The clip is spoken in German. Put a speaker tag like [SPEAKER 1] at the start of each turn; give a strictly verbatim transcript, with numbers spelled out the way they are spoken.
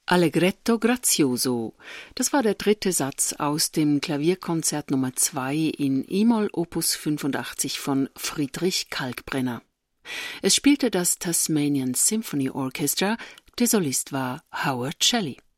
[SPEAKER 1] Allegretto grazioso. Das war der dritte Satz aus dem Klavierkonzert Nummer zwei in E-Moll Opus fünfundachtzig von Friedrich Kalkbrenner. Es spielte das Tasmanian Symphony Orchestra, der Solist war Howard Shelley.